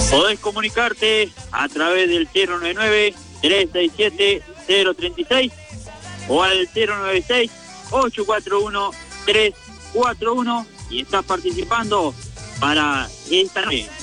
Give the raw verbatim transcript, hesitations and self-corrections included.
Podés comunicarte a través del cero nueve nueve, tres seis siete, cero tres seis o al cero nueve seis, ocho cuatro uno, tres cuatro uno y estás participando para esta noche.